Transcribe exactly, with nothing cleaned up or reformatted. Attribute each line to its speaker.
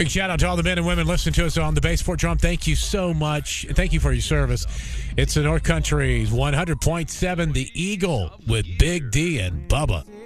Speaker 1: Big shout out to all the men and women listening to us on the Base Fort Drum. Thank you so much. And thank you for your service. It's the North Country's one hundred point seven The Eagle with Big D and Bubba.